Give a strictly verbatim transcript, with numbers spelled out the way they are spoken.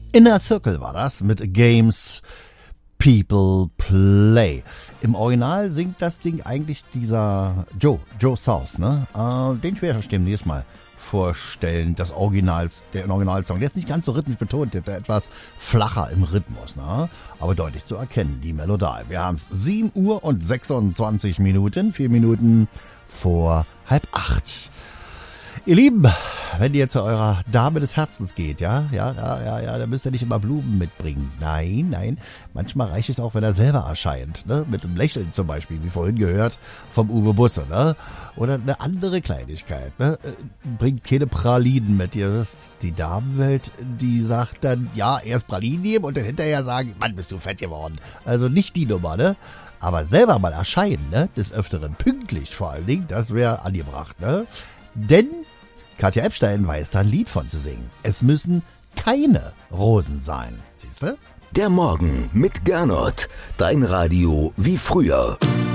Inner Circle war das mit Games People Play. Im Original singt das Ding eigentlich dieser Joe, Joe South, ne? Äh, den ich mir demnächst mal vorstellen, das Originals, der Originalsong. Der ist nicht ganz so rhythmisch betont, der ist etwas flacher im Rhythmus, ne? Aber deutlich zu erkennen, die Melodie. Wir haben es sieben Uhr und sechsundzwanzig Minuten, vier Minuten vor halb acht. Ihr Lieben, wenn ihr zu eurer Dame des Herzens geht, ja, ja, ja, ja, ja, dann müsst ihr nicht immer Blumen mitbringen. Nein, nein, manchmal reicht es auch, wenn er selber erscheint, ne, mit einem Lächeln zum Beispiel, wie vorhin gehört, vom Uwe Busse, ne, oder eine andere Kleinigkeit, ne, bringt keine Pralinen mit, ihr wisst, die Damenwelt, die sagt dann, ja, erst Pralinen nehmen und dann hinterher sagen, Mann, bist du fett geworden. Also nicht die Nummer, ne. Aber selber mal erscheinen, ne, des Öfteren pünktlich vor allen Dingen, das wäre angebracht, ne. Denn Katja Epstein weiß da ein Lied von zu singen. Es müssen keine Rosen sein. Siehst du? Der Morgen mit Gernot. Dein Radio wie früher.